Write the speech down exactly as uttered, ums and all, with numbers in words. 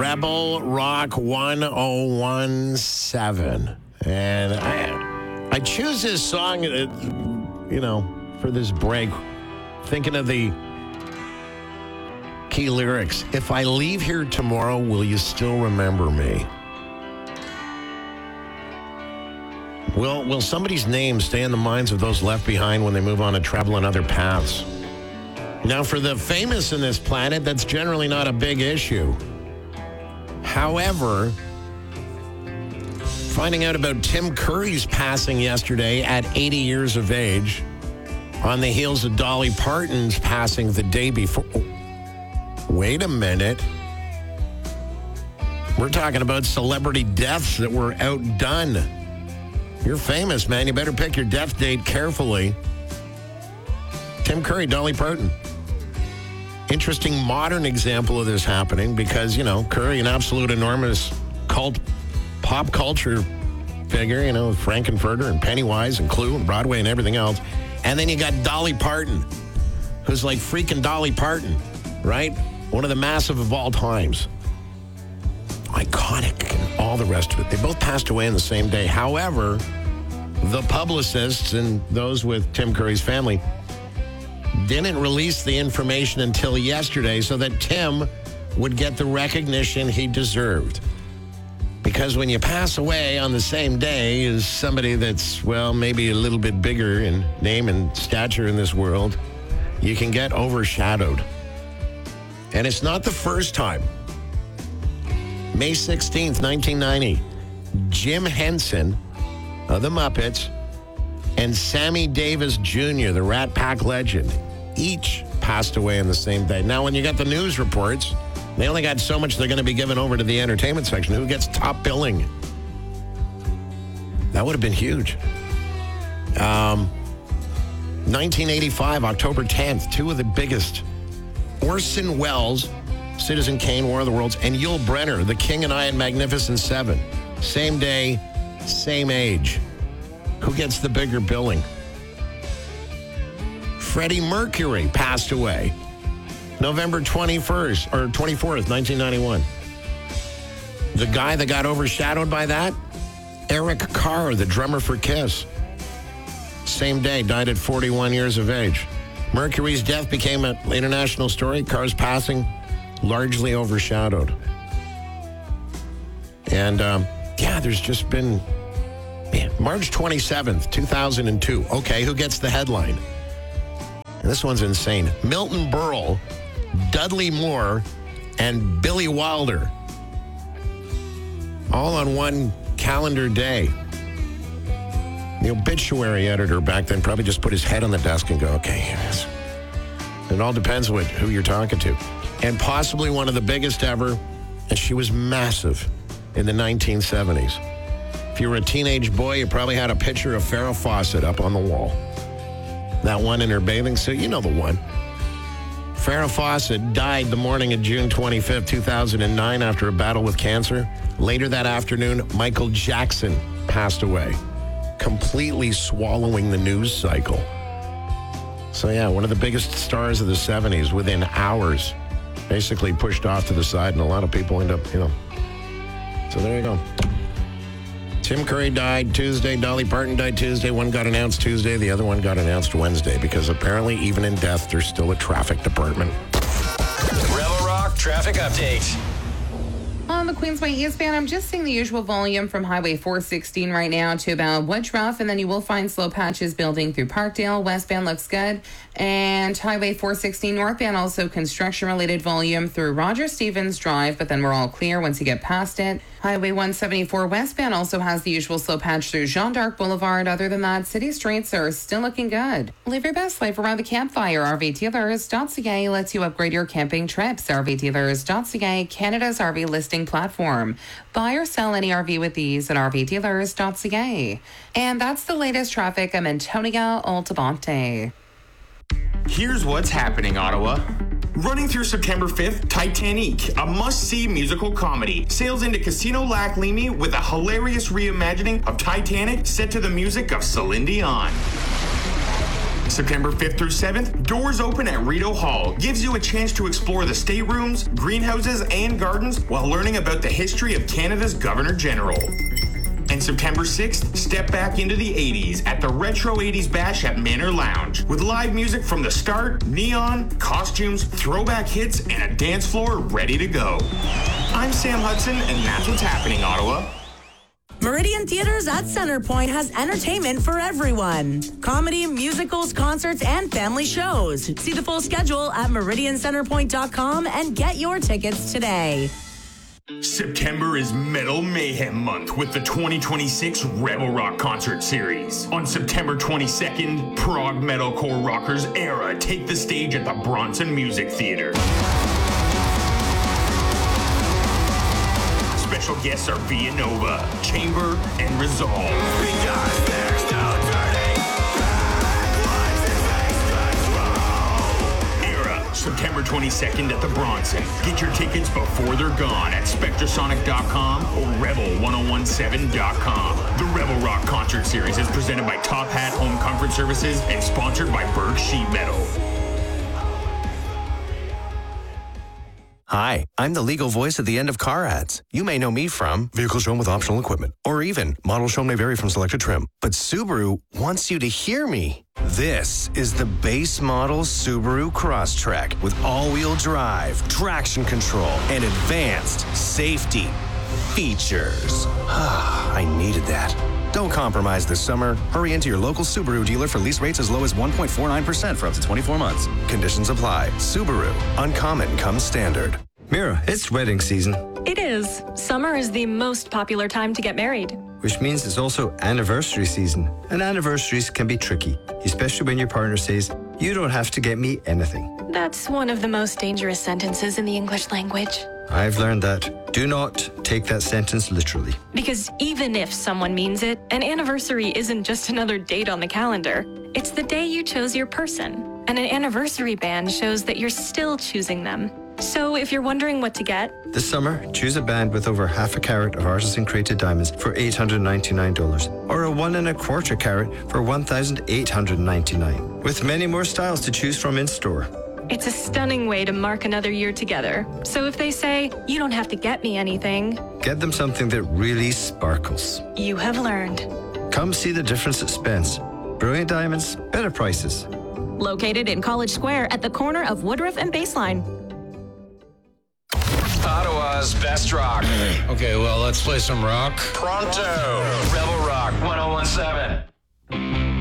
Rebel Rock ten seventeen. And I, I choose this song, uh, you know, for this break, thinking of the key lyrics. If I leave here tomorrow, will you still remember me? Will, will somebody's name stay in the minds of those left behind when they move on to travel on other paths? Now, for the famous in this planet, that's generally not a big issue. However, finding out about Tim Curry's passing yesterday at eighty years of age, on the heels of Dolly Parton's passing the day before. Wait a minute. We're talking about celebrity deaths that were outdone. You're famous, man. You better pick your death date carefully. Tim Curry, Dolly Parton. Interesting modern example of this happening because, you know, Curry, an absolute enormous cult, pop culture figure, you know, with Frankenfurter and Pennywise and Clue and Broadway and everything else. And then you got Dolly Parton, who's like freaking Dolly Parton, right? One of the massive of all times. Iconic and all the rest of it. They both passed away on the same day. However, the publicists and those with Tim Curry's family didn't release the information until yesterday so that Tim would get the recognition he deserved. Because when you pass away on the same day as somebody that's, well, maybe a little bit bigger in name and stature in this world, you can get overshadowed. And it's not the first time. May sixteenth, nineteen ninety, Jim Henson of the Muppets and Sammy Davis Junior, the Rat Pack legend, each passed away on the same day. Now, when you got the news reports, they only got so much they're going to be given over to the entertainment section. Who gets top billing? That would have been huge. Um, nineteen eighty-five, October tenth, two of the biggest. Orson Welles, Citizen Kane, War of the Worlds, and Yul Brynner, The King and I and Magnificent Seven. Same day, same age. Who gets the bigger billing? Freddie Mercury passed away November twenty-first, or twenty-fourth, nineteen ninety-one. The guy that got overshadowed by that? Eric Carr, the drummer for Kiss. Same day, died at forty-one years of age. Mercury's death became an international story. Carr's passing largely overshadowed. And, um, yeah, there's just been... Man, March twenty-seventh, two thousand two. Okay, who gets the headline? And this one's insane. Milton Berle, Dudley Moore, and Billy Wilder. All on one calendar day. The obituary editor back then probably just put his head on the desk and go, okay, yes. It all depends what who you're talking to. And possibly one of the biggest ever, and she was massive in the nineteen seventies. If you were a teenage boy, you probably had a picture of Farrah Fawcett up on the wall. That one in her bathing suit, you know the one. Farrah Fawcett died the morning of June twenty-fifth, two thousand nine after a battle with cancer. Later that afternoon, Michael Jackson passed away, completely swallowing the news cycle. So yeah, one of the biggest stars of the seventies within hours, basically pushed off to the side, and a lot of people end up, you know. So there you go. Tim Curry died Tuesday. Dolly Parton died Tuesday. One got announced Tuesday. The other one got announced Wednesday because apparently even in death, there's still a traffic department. Rebel Rock Traffic Update. On the Queensway eastbound, I'm just seeing the usual volume from Highway four sixteen right now to about Woodruff, and then you will find slow patches building through Parkdale. Westbound looks good. And Highway four sixteen northbound, also construction-related volume through Roger Stevens Drive, but then we're all clear once you get past it. Highway one seventy-four westbound also has the usual slow patch through Jean d'Arc Boulevard. Other than that, city streets are still looking good. Live your best life around the campfire. R V Dealers dot C A lets you upgrade your camping trips. R V Dealers dot C A, Canada's R V listing platform. Buy or sell any R V with ease at R V Dealers dot C A. And that's the latest traffic. I'm Antonia Altabonte. Here's what's happening, Ottawa. Running through September fifth, Titanic, a must-see musical comedy, sails into Casino Lac Leamy with a hilarious reimagining of Titanic set to the music of Celine Dion. September fifth through seventh, doors open at Rideau Hall. Gives you a chance to explore the staterooms, greenhouses, and gardens while learning about the history of Canada's Governor General. And September sixth, step back into the eighties at the Retro eighties Bash at Manor Lounge with live music from the start, neon, costumes, throwback hits, and a dance floor ready to go. I'm Sam Hudson, and that's what's happening, Ottawa. Meridian Theaters at Centerpoint has entertainment for everyone. Comedy, musicals, concerts, and family shows. See the full schedule at meridian centerpoint dot com and get your tickets today. September is Metal Mayhem Month with the twenty twenty-six Rebel Rock Concert Series. On September twenty-second, prog metalcore rockers Era take the stage at the Bronson Music Theater. Special guests are Villanova, Chamber, and Resolve. Because there's no turning back once it makes control. Era, September twenty-second at the Bronson. Get your tickets before they're gone at spectrasonic dot com or rebel ten seventeen dot com. The Rebel Rock Concert Series is presented by Top Hat Home Comfort Services and sponsored by Berg Sheet Metal. Hi, I'm the legal voice at the end of car ads. You may know me from vehicle shown with optional equipment, or even model shown may vary from selected trim. But Subaru wants you to hear me. This is the base model Subaru Crosstrek with all-wheel drive, traction control, and advanced safety features. I needed that. Don't compromise this summer. Hurry into your local Subaru dealer for lease rates as low as one point four nine percent for up to twenty-four months. Conditions apply. Subaru. Uncommon comes standard. Mira, it's wedding season. It is. Summer is the most popular time to get married. Which means it's also anniversary season. And anniversaries can be tricky, especially when your partner says, "You don't have to get me anything." That's one of the most dangerous sentences in the English language. I've learned that. Do not take that sentence literally. Because even if someone means it, an anniversary isn't just another date on the calendar. It's the day you chose your person. And an anniversary band shows that you're still choosing them. So if you're wondering what to get, this summer, choose a band with over half a carat of artisan-created diamonds for eight hundred ninety-nine dollars, or a one and a quarter carat for one thousand eight hundred ninety-nine dollars, with many more styles to choose from in store. It's a stunning way to mark another year together. So if they say, "You don't have to get me anything," get them something that really sparkles. You have learned. Come see the difference at Spence. Brilliant diamonds, better prices. Located in College Square at the corner of Woodruff and Baseline. Ottawa's best rock. Okay, well, let's play some rock. Pronto. Rebel Rock ten seventeen.